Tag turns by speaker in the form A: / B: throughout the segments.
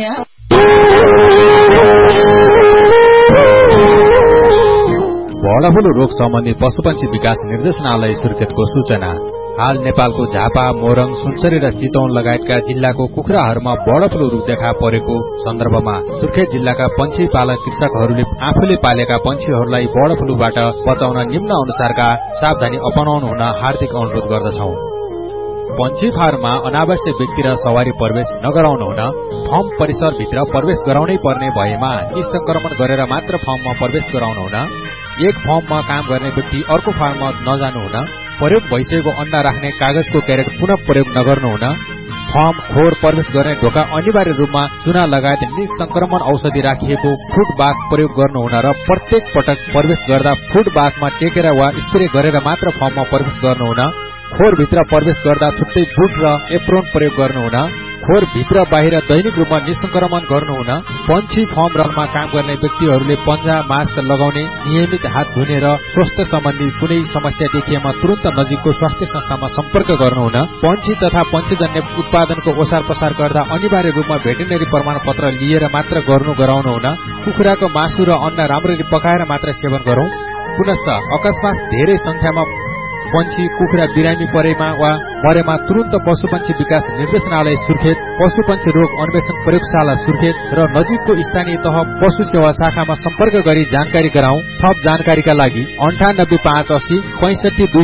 A: Bird flu रोग सम्बन्धी पशुपक्षी विकास निर्देशनालय सुर्खेतको सूचना। हाल नेपालको झापा, मोरङ, सुनसरी र चितवन लगायतका जिल्लाको कुखुराहरूमा बर्डफ्लू रोग देखा परेको सन्दर्भमा सुर्खेत जिल्लाका पन्छी पालक कृषकहरूले आफूले पालेका पन्छीहरूलाई बर्डफ्लूबाट बचाउन निम्न अनुसारका सावधानी अपनाउनु हुन हार्दिक अनुरोध गर्दछौं। पन्छी फार्ममा अनावश्यक व्यक्ति र सवारी प्रवेश नगराउनु हुन, फर्म परिसरभित्र प्रवेश गराउनै पर्ने भएमा निसंक्रमण गरेर मात्र फर्ममा प्रवेश गराउनु हुन, एक फर्ममा काम गर्ने व्यक्ति अर्को फार्ममा नजानु हुन, प्रयोग भइसकेको अण्डा राख्ने कागजको क्यारेट पुनः प्रयोग नगर्नु हुन, फर्म खोर प्रवेश गर्ने ढोका अनिवार्य रूपमा चुना लगायत निसंक्रमण औषधि राखिएको फुड बाथ प्रयोग गर्नु हुन र प्रत्येक पटक प्रवेश गर्दा फुड बाथमा टेकेर वा स्प्रे गरेर मात्र फर्ममा प्रवेश गर्नु हुन, खोरभित्र प्रवेश गर्दा छुट्टै बुट र एप्रोन प्रयोग गर्नु हुन, खोर भित्र बाहिर दैनिक रूपमा निसंक्रमण गर्नु हुन, पन्छी फर्म रमा काम गर्ने व्यक्तिहरूले पन्जा मास्क लगाउने, नियमित हात धुने र स्वास्थ्य सम्बन्धी कुनै समस्या देखिएमा तुरन्त नजिकको स्वास्थ्य संस्थामा सम्पर्क गर्नु हुन, पन्छी तथा पन्छीजन्य उत्पादनको ओसार पसार गर्दा अनिवार्य रूपमा भेटेरिनरी प्रमाणपत्र लिएर मात्र गराउनु हुन, कुखुराको मासु र अन्न राम्ररी पकाएर मात्र सेवन गरौं। पुनश्च अकस्मात धेरै संख्यामा पन्छी कुखुरा बिरामी परेमा वा मरेमा तुरन्त पशुपक्षी विकास निर्देशनालय सुर्खेत, पशुपक्षी रोग अन्वेषण प्रयोगशाला सुर्खेत र नजिकको स्थानीय तह पशु सेवा शाखामा सम्पर्क गरी जानकारी गराउँ। थप जानकारीका लागि 985880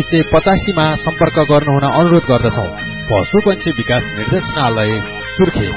A: 65285 मा सम्पर्क गर्नुहुन अनुरोध गर्दछौं। पशुपक्षी विकास निर्देशनालय सुर्खेत।